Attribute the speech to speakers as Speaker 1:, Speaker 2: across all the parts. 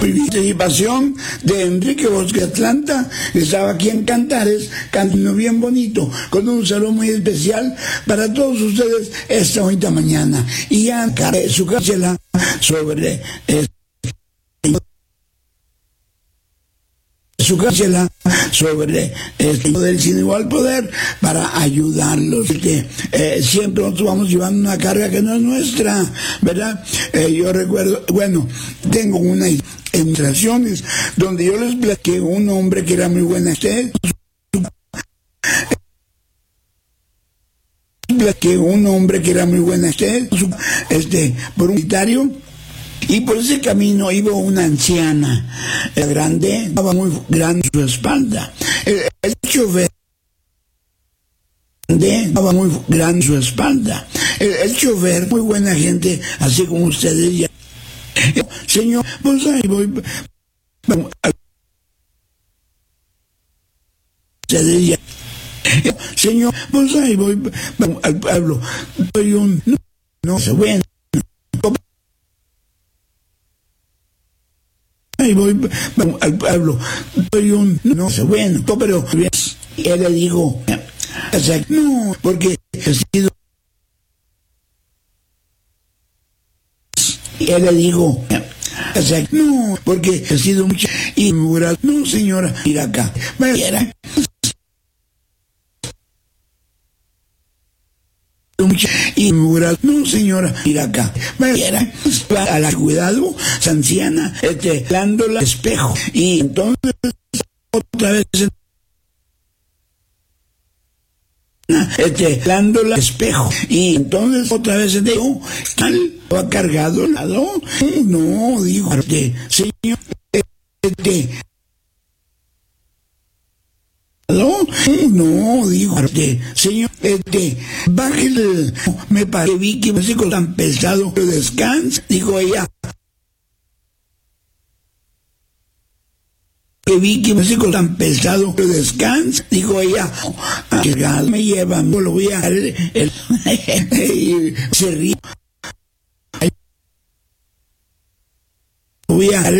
Speaker 1: Participación de Enrique Bosque Atlanta, estaba aquí en Cantares, cantando bien bonito, con un saludo muy especial para todos ustedes esta bonita mañana. Y ya su cápsula sobre su cápsula sobre del sin igual poder para ayudarlos. Siempre nosotros vamos llevando una carga que no es nuestra, ¿verdad? Yo recuerdo, bueno, tengo una ilustraciones donde yo les platiqué un hombre que era muy buena por un unitario. Y por ese camino iba una anciana, grande, estaba muy grande su espalda. El chofer estaba muy grande su espalda. El chofer, muy buena gente, así como ustedes ya. Señor, pues ahí voy. Ustedes ya. Señor, pues ahí voy al pueblo. Soy un no sé bueno. Y voy al pueblo, soy un no sé bueno, pero él le digo, no, porque he sido, él le digo, no, porque he sido mucho y mural, no señora, mira acá, vaya, y mural, no señora, mira acá, vaya, a la cuidado, anciana, dándola espejo, y entonces otra vez dándola espejo, y entonces otra vez digo, tal, ha cargado al lado, no, digo, señor, no, digo, señor, bájale, me parece, vi que me sigo tan pesado, pero descansa, dijo ella, que vi que me sigo tan pesado, pero descansa, dijo ella, me llevan, lo voy a dar, se ríe. Voy a dar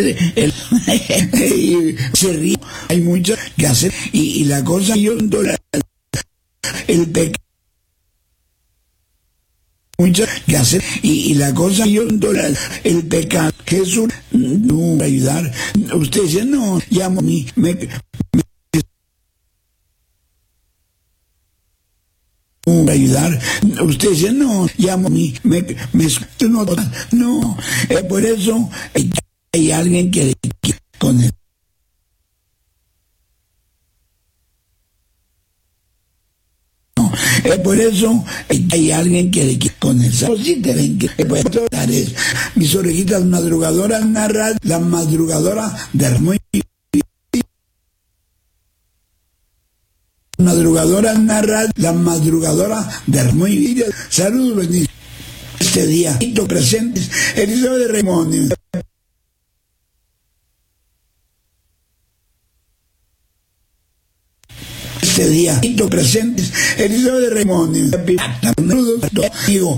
Speaker 1: se ríe, hay mucho que hacer y la cosa yo el pecado mucho que hacer y la cosa yo el pecado Jesús no va a ayudar. Usted dice no, llamo a mí no va a ayudar. Usted dice no, llamo a mí no, por eso hay alguien que con él. Por eso hay alguien que con esa cosita ven que puede tratar es mis orejitas madrugadoras narran la madrugadora de muy madrugadora narra la madrugadora de muy vida. Saludos, bendiciones este día presentes Elizabeth de Raymond. Este día presentes Elizabeth de Raymond, digo,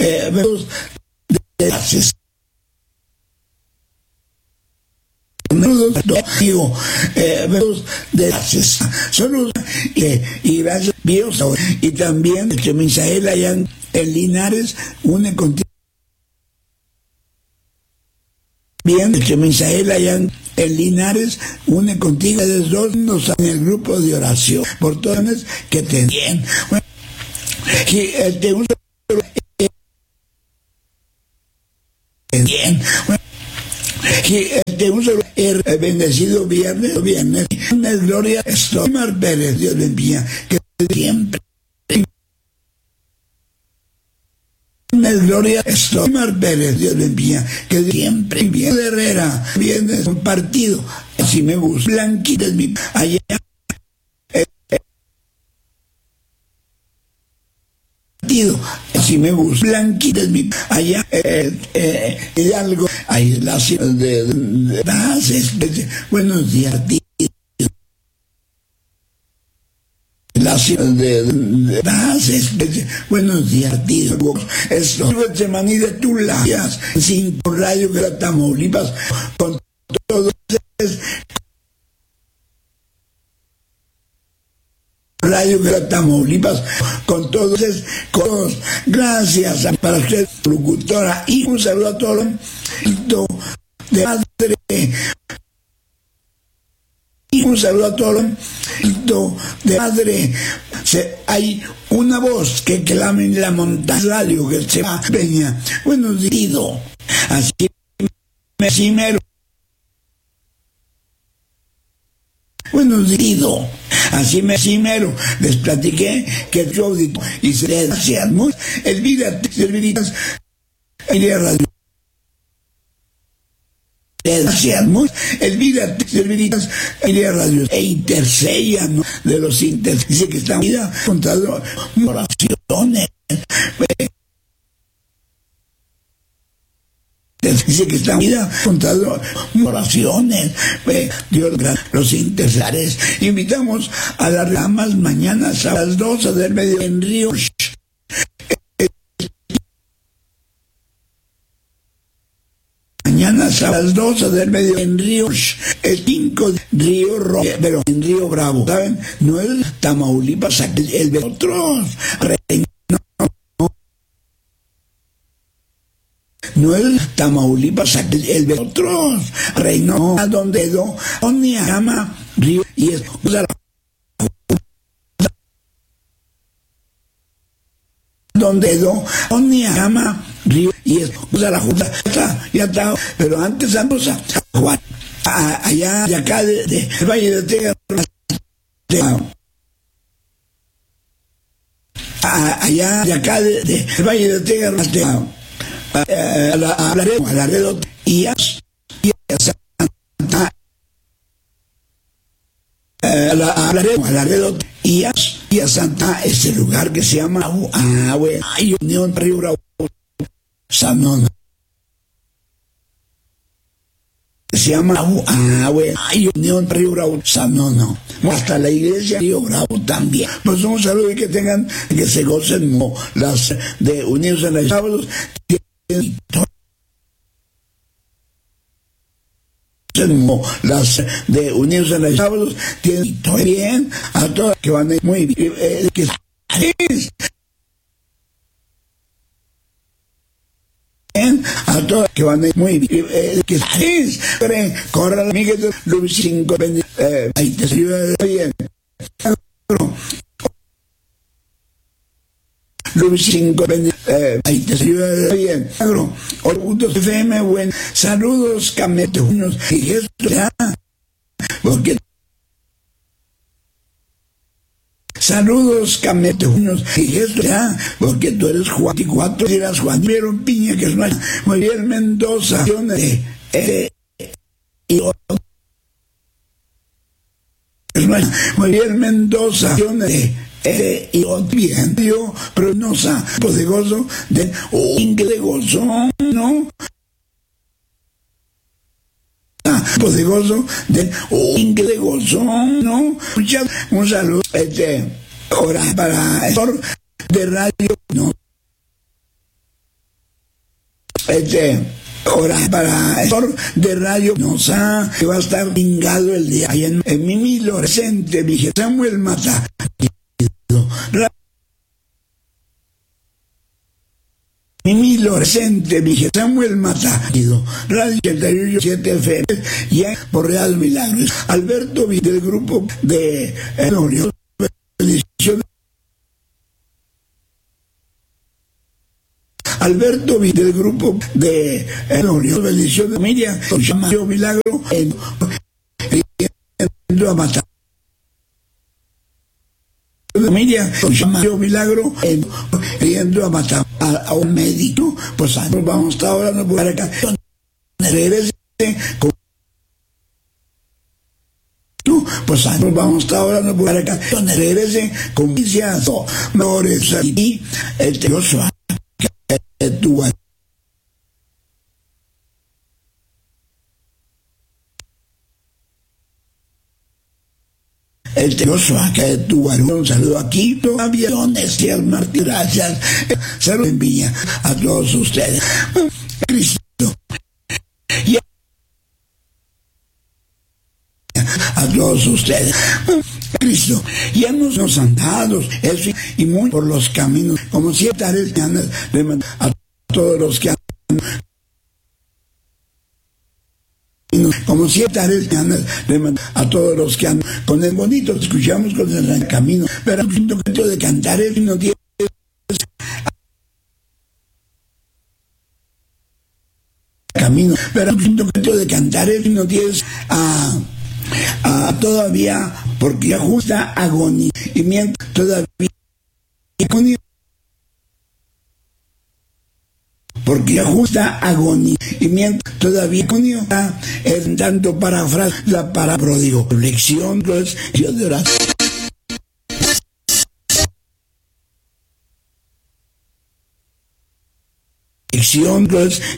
Speaker 1: digo, solo y gracias Dios y también Misael allá en Linares une contigo. Bien, Misael allá en Linares une contigo desde dos en el grupo de oración por todos que te bien. Bueno, bien. Un solo bendecido viernes, una gloria estoy Mar Pérez, Dios le envía que siempre una gloria estoy Mar Pérez, Dios le envía que siempre bien de Herrera, viernes compartido, así me gusta, blanquita es mi allá así me gusta, blanquita es mi allá algo ahí la ciudad de buenos días la ciudad de buenos días esto semanía de Tula 5 Radio que la Tamaulipas con todo es Radio de Tamaulipas, con todos, gracias para usted, locutora, y un saludo a todos de madre, y un saludo a todos de madre. Hay una voz que clama en la montaña, radio que se va peña, bueno, digo, así mero. Bueno, digo, así mero, les platiqué que yo audito y se le hacían muy Elvira Radio. Elvira Radio e Interseya, ¿no? De los Inter, dice que está vida contando oraciones. Dice que está vida contando oraciones. Dios, los intersares. Invitamos a las ramas mañana a las 12 del mediodía en Río. Mañana a las 12 del mediodía en Río, el 5 de Río Rojo, pero en Río Bravo, ¿saben? No es Tamaulipas, el de otros. No es Tamaulipas, el de otros. Reino, donde Onia, llama Río, y es donde Onia, llama Río, y es la Junta, ya está, pero antes vamos a Juan, allá de acá de Valle de Texas, allá de acá de Valle de Texas, a Laredo y a Santa, a Laredo y a Santa, ese lugar que se llama Unión Río Bravo, Sanona, se llama Unión Río Bravo, Sanona, hasta la iglesia Río Bravo también. Pues un saludo y que tengan, que se gocen las de Unidos en los Sábados. Las de Unidos en los Sábados tienen bien a todas que van a ir muy bien, a todas que van a ir muy bien, corra la amiga de Luis 5 ahí te ayuda bien. Luis 5 ahí te ayuda bien. Orgullos FM, buen saludos, cametunos y gesto ya, porque saludos, cametunos y gesto ya, porque tú eres Juan y 4 dirás Juan Vieron Piña, que es muy bien Mendoza, y muy bien Mendoza, y bien Dios, pero no sabe de gozo de de gozo, no de gozo de gozo, no. Un saludo ahora para el de radio, no ahora para el de radio Nosa, que va a estar pingado el día ahí en Mimi Lorescente, dije Samuel Mata. Mimi Lorescente, dije Samuel Mata, Radio 87 FM, y por Real Milagros. Alberto del grupo de Alberto del grupo de bendición de familia, con llamado Milagro en a matar. Familia con llamado Milagro yendo a matar a un médico, pues vamos a estar hablando por acá. Regrese con pues vamos a estar hablando por acá. Regrese con mejores y Joshua tu Joshua que tu un saludo aquí, aviones y al Martín, gracias, saludo envía a todos ustedes, Cristo, a todos ustedes. Cristo, y hemos nos andado eso y muy por los caminos, como siempre a todos los que andan, como siempre a todos los que andan con el bonito, escuchamos con el camino, pero el momento de cantar el himno tiene camino, pero el momento de cantar el himno tienes todavía, porque justa agonía y mientras todavía agonía, porque justa agonía y mientras todavía agonía es tanto parafrase la para pródigo lección pues Dios de oración pues